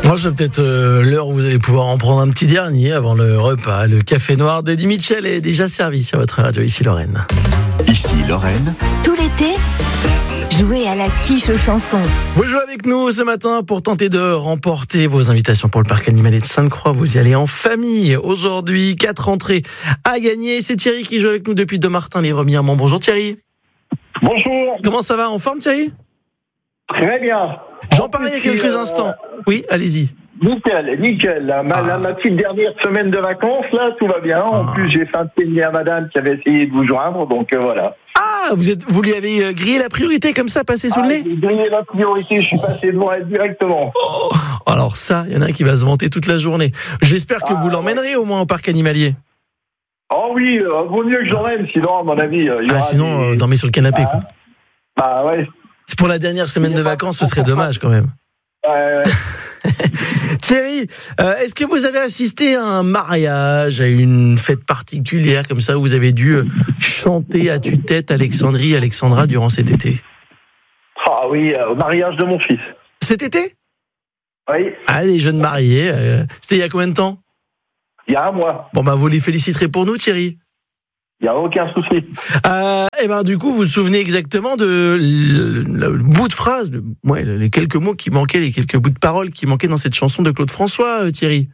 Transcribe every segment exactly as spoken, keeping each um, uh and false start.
Moi, c'est peut-être euh, l'heure où vous allez pouvoir en prendre un petit dernier avant le repas. Le café noir d'Eddie Mitchell est déjà servi sur votre radio. Ici Lorraine. Ici Lorraine. Tout l'été, jouez à la quiche aux chansons. Vous jouez avec nous ce matin pour tenter de remporter vos invitations pour le parc animalier de Sainte-Croix. Vous y allez en famille. Aujourd'hui, quatre entrées à gagner. C'est Thierry qui joue avec nous depuis de Martin-les-Remiremont. Bonjour Thierry. Bonjour. Comment ça va? En forme Thierry? Très bien. J'en parlais il y a quelques euh, instants. Oui, allez-y. Nickel, nickel. La, ma, ah. la, ma petite dernière semaine de vacances, là, tout va bien. En ah. plus, j'ai fait un petit à madame qui avait essayé de vous joindre, donc euh, voilà. Ah, vous, êtes, vous lui avez grillé la priorité comme ça, passé sous ah, le nez? J'ai grillé la priorité, je suis passé devant elle directement. Oh, alors ça, il y en a un qui va se vanter toute la journée. J'espère que ah, vous l'emmènerez ouais. au moins au parc animalier. Oh oui, euh, vaut mieux que j'emmène, sinon, à mon avis... Euh, il y ah, aura sinon, des... euh, dormez sur le canapé, ah. quoi. Bah ouais. C'est pour la dernière semaine de vacances, ce serait dommage quand même. Ouais, ouais. Thierry, euh, est-ce que vous avez assisté à un mariage, à une fête particulière comme ça, où vous avez dû euh, chanter à tue-tête Alexandrie, Alexandra durant cet été? Ah oui, euh, au mariage de mon fils. Cet été? Oui. Ah, les jeunes mariés, euh, c'était il y a combien de temps? Il y a un mois. Bon bah vous les féliciterez pour nous, Thierry. Il n'y a aucun souci. Euh, et ben du coup, vous vous souvenez exactement de le, le, le bout de phrase, le, ouais, les quelques mots qui manquaient, les quelques bouts de paroles qui manquaient dans cette chanson de Claude François, euh, Thierry?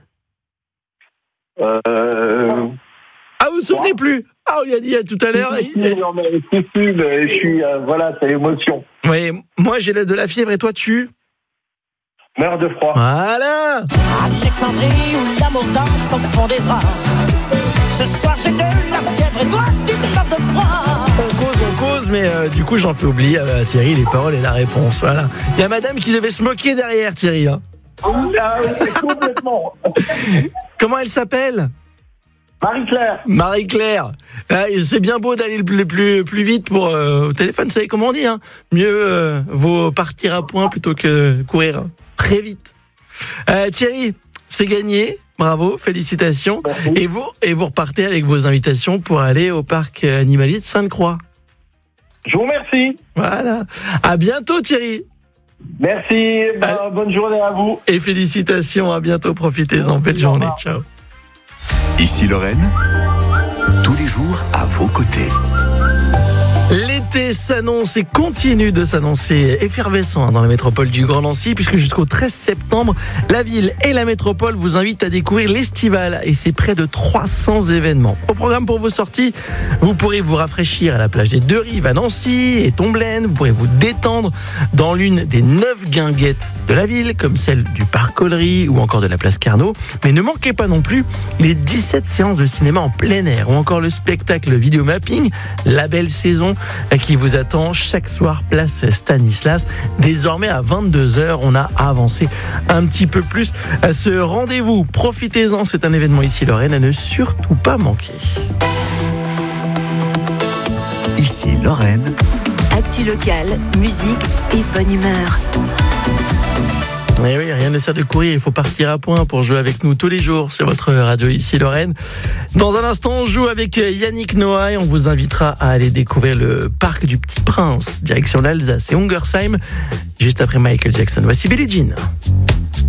Euh... Ah, vous vous souvenez plus? Ah, on lui a dit à tout à l'heure. Si, si, non, mais, si, si, mais je suis, euh, voilà, c'est l'émotion. Oui, moi j'ai de la fièvre et toi tu? Meurs de froid. Voilà. Alexandrie où l'amour danse au fond des bras. Ce soir j'ai de la fièvre et toi tu meurs de froid. On cause, on cause, mais euh, du coup j'en fais oublier à Thierry les paroles et la réponse. Voilà. Il y a madame qui devait se moquer derrière, Thierry. Hein. Ah oui, complètement. Comment elle s'appelle? Marie-Claire. Marie-Claire. Ah, c'est bien beau d'aller le plus, plus, plus vite pour euh, au téléphone, vous savez comment on dit, hein. Mieux euh, vaut partir à point plutôt que courir hein. Très vite. Euh, Thierry, c'est gagné. Bravo, félicitations. Merci. Et vous, et vous repartez avec vos invitations pour aller au parc animalier de Sainte-Croix. Je vous remercie. Voilà. À bientôt, Thierry. Merci. Bah, bonne journée à vous. Et félicitations. À bientôt. Profitez-en. Belle journée. Ciao. Ici Lorraine, tous les jours à vos côtés. L'été s'annonce et continue de s'annoncer effervescent dans la métropole du Grand Nancy, puisque jusqu'au treize septembre, la ville et la métropole vous invitent à découvrir l'Estival et c'est près de trois cents événements. Au programme pour vos sorties, vous pourrez vous rafraîchir à la plage des Deux-Rives à Nancy et Tomblaine, vous pourrez vous détendre dans l'une des neuf guinguettes de la ville, comme celle du parc Collery ou encore de la place Carnot. Mais ne manquez pas non plus les dix-sept séances de cinéma en plein air ou encore le spectacle vidéo mapping, La Belle Saison, qui vous attend chaque soir place Stanislas. Désormais à vingt-deux heures, on a avancé un petit peu plus à ce rendez-vous. Profitez-en, c'est un événement ici Lorraine à ne surtout pas manquer. Ici Lorraine. Actu locale, musique et bonne humeur. Et oui, rien ne sert de courir, il faut partir à point pour jouer avec nous tous les jours sur votre radio ici Lorraine. Dans un instant, on joue avec Yannick Noah et on vous invitera à aller découvrir le parc du Petit Prince, direction l'Alsace et Ungersheim, juste après Michael Jackson. Voici Billie Jean.